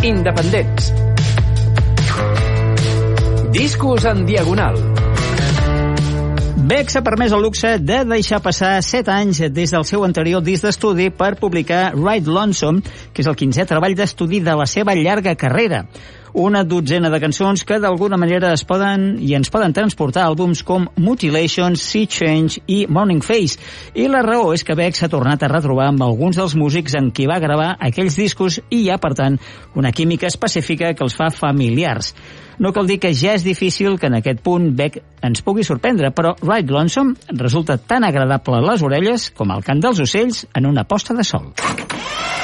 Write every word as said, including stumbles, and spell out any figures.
independents. Discos en diagonal. Beck s'ha permès el luxe de deixar passar set anys des del seu anterior disc d'estudi per publicar Ride Lonesome, que és el quinzè treball d'estudi de la seva llarga carrera. Una dotzena de cançons que d'alguna manera es poden i ens poden transportar a àlbums com Mutilation, Sea Change i Morning Face. I la raó és que Beck s'ha tornat a retrobar amb alguns dels músics en qui va gravar aquells discos i hi ha, per tant, una química específica que els fa familiars. No cal dir que ja és difícil que en aquest punt Beck ens pugui sorprendre, però Ride Lonesome resulta tan agradable a les orelles com el cant dels ocells en una posta de sol.